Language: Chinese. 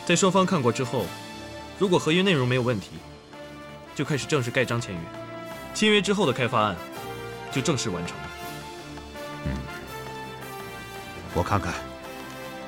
在双方看过之后，如果合约内容没有问题，就开始正式盖章签约。签约之后的开发案就正式完成了。 我看看。